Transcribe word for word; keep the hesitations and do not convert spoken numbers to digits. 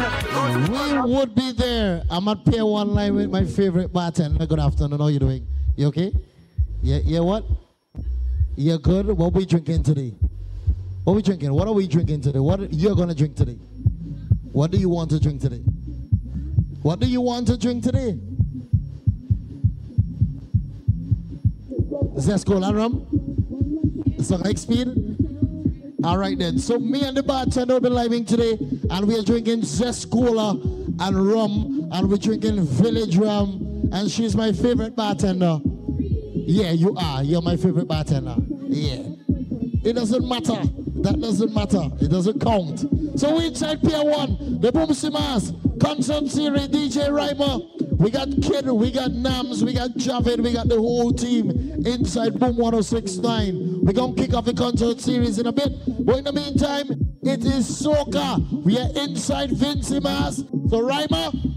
We would be there. I'm at Pier One Line with my favorite bartender. Good afternoon. How are you doing? You okay? Yeah, yeah, what? You're good? What are we drinking today? What are we drinking? What are we drinking today? What you're going to drink today? What do you want to drink today? What do you want to drink today? Zest Cola rum? Some X speed? All right then. So me and the bartender will be living today, and we are drinking Zest Cola and rum, and we're drinking Village rum, and she's my favorite bartender. Yeah, you are. You're my favorite bartender. Yeah. It doesn't matter. That doesn't matter. It doesn't count. So we inside Pier One, the Boom Simas, concert series, D J Rymer. We got Kid, we got Nams, we got Javid, we got the whole team inside Boom one oh six point nine. We're going to kick off the concert series in a bit. But in the meantime, it is Soca. We are inside Vincy Mas. So Rymer,